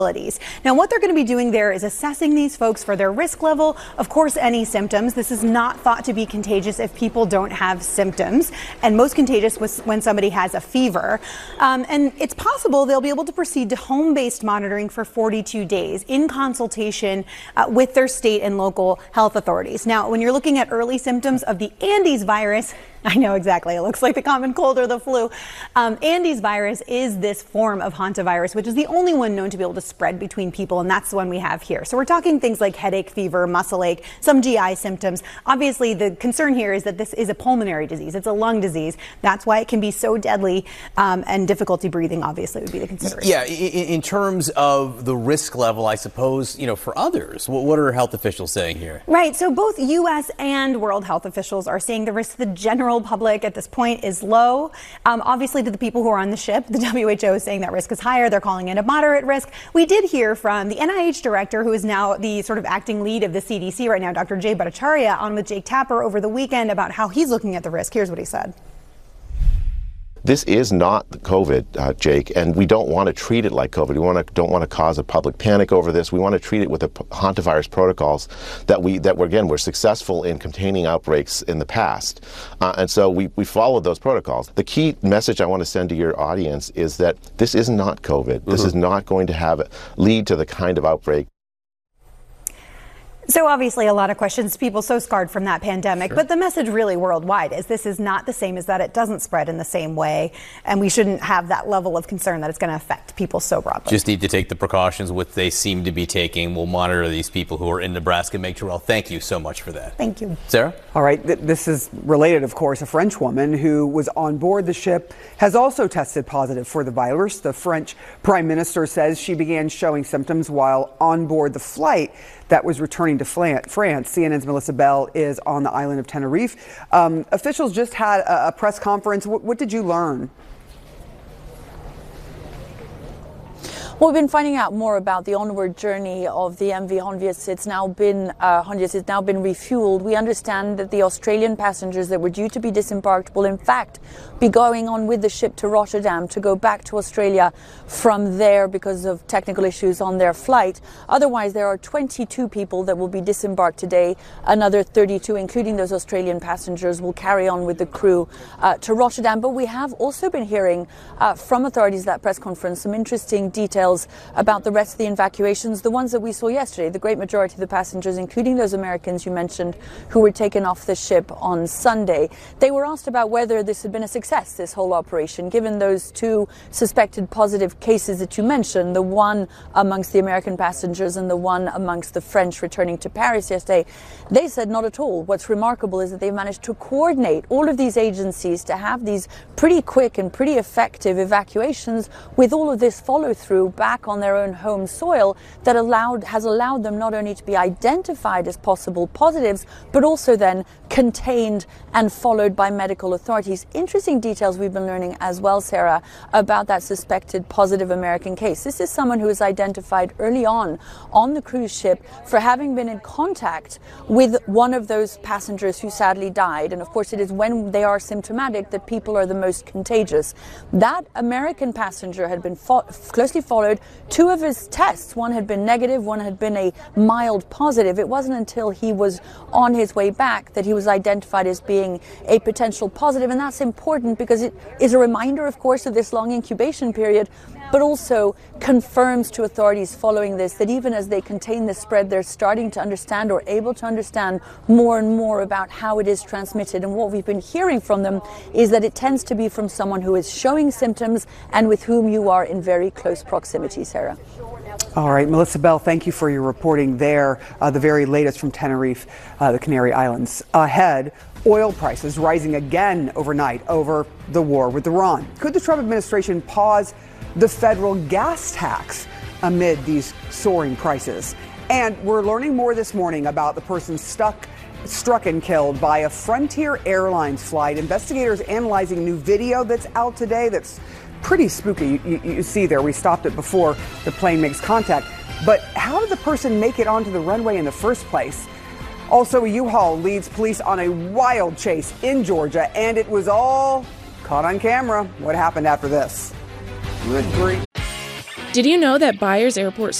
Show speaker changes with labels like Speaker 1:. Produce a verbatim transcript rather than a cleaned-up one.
Speaker 1: Now, what they're going to be doing there is assessing these folks for their risk level, of course, any symptoms. This is not thought to be contagious if people don't have symptoms, and most contagious was when somebody has a fever. Um, and it's possible they'll be able to proceed to home-based monitoring for forty-two days in consultation uh, with their state and local health authorities. Now, when you're looking at early symptoms of the Andes virus, I know exactly. It looks like the common cold or the flu. Um, Andes virus is this form of hantavirus, which is the only one known to be able to spread between people, and that's the one we have here. So we're talking things like headache, fever, muscle ache, some G I symptoms. Obviously, the concern here is that this is a pulmonary disease. It's a lung disease. That's why it can be so deadly, um, and difficulty breathing, obviously, would be the consideration.
Speaker 2: Yeah, in, in terms of the risk level, I suppose, you know, for others, what, what are health officials saying here?
Speaker 1: Right. So both U S and World Health officials are saying the risk to the general public at this point is low. Um, obviously, to the people who are on the ship, the W H O is saying that risk is higher. They're calling it a moderate risk. We did hear from the N I H director, who is now the sort of acting lead of the C D C right now, Doctor Jay Bhattacharya, on with Jake Tapper over the weekend about how he's looking at the risk. Here's what he said.
Speaker 3: This is not COVID, uh, Jake, and we don't want to treat it like COVID. We want to, don't want to cause a public panic over this. We want to treat it with the hantavirus protocols that we that we're, again, we're successful in containing outbreaks in the past, uh, and so we we followed those protocols. The key message I want to send to your audience is that this is not COVID. This mm-hmm. is not going to have lead to the kind of outbreak.
Speaker 1: So obviously a lot of questions, people so scarred from that pandemic,
Speaker 2: sure.
Speaker 1: but the message really worldwide is this is not the same as that. It doesn't spread in the same way, and we shouldn't have that level of concern that it's going to affect people so broadly.
Speaker 2: Just need to take the precautions which they seem to be taking. We'll monitor these people who are in Nebraska. Meg Terrell, thank you so much for that.
Speaker 1: Thank you.
Speaker 2: Sarah?
Speaker 4: All right, th- this is related, of course. A French woman who was on board the ship has also tested positive for the virus. The French Prime Minister says she began showing symptoms while on board the flight that was returning to France. C N N's Melissa Bell is on the island of Tenerife. Um, officials just had a, a press conference. What, what did you learn?
Speaker 5: Well, we've been finding out more about the onward journey of the M V Hondius. It's now been uh, Hondius has now been refueled. We understand that the Australian passengers that were due to be disembarked will in fact be going on with the ship to Rotterdam to go back to Australia from there because of technical issues on their flight. Otherwise, there are twenty-two people that will be disembarked today. Another thirty-two, including those Australian passengers, will carry on with the crew uh, to Rotterdam. But we have also been hearing uh, from authorities at that press conference some interesting details about the rest of the evacuations, the ones that we saw yesterday. The great majority of the passengers, including those Americans you mentioned, who were taken off the ship on Sunday. They were asked about whether this had been a success, this whole operation, given those two suspected positive cases that you mentioned, the one amongst the American passengers and the one amongst the French returning to Paris yesterday. They said not at all. What's remarkable is that they've managed to coordinate all of these agencies to have these pretty quick and pretty effective evacuations with all of this follow through back on their own home soil that allowed has allowed them not only to be identified as possible positives, but also then contained and followed by medical authorities. Interesting details we've been learning as well, Sarah, about that suspected positive American case. This is someone who was identified early on on the cruise ship for having been in contact with one of those passengers who sadly died. And of course, it is when they are symptomatic that people are the most contagious. That American passenger had been fo- closely followed. Two of his tests, one had been negative, one had been a mild positive. It wasn't until he was on his way back that he was identified as being a potential positive. And that's important because it is a reminder, of course, of this long incubation period, but also confirms to authorities following this that even as they contain the spread, they're starting to understand or able to understand more and more about how it is transmitted. And what we've been hearing from them is that it tends to be from someone who is showing symptoms and with whom you are in very close proximity, Sarah.
Speaker 4: All right, Melissa Bell, thank you for your reporting there. Uh, the very latest from Tenerife, uh, the Canary Islands. Ahead, oil prices rising again overnight over the war with Iran. Could the Trump administration pause the federal gas tax amid these soaring prices? And we're learning more this morning about the person stuck, struck and killed by a Frontier Airlines flight. Investigators analyzing new video that's out today that's pretty spooky. You, you, you see there, we stopped it before the plane makes contact. But how did the person make it onto the runway in the first place? Also, a U-Haul leads police on a wild chase in Georgia, and it was all caught on camera. What happened after this? Good grief.
Speaker 6: Did you know that Byers Airport